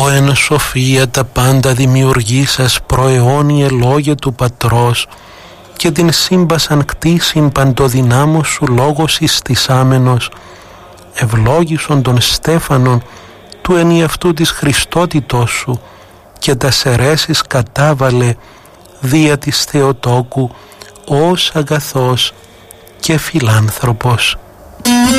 «Ω εν σοφία τα πάντα δημιουργήσας προαιώνιε λόγε του Πατρός και την σύμπασαν κτίσιν παντοδυνάμος σου λόγος ιστισάμενος, ευλόγησον των Στέφανον του ενιαυτού της Χριστότητός σου και τα σερέσεις κατάβαλε δια της Θεοτόκου ως αγαθός και φιλάνθρωπος».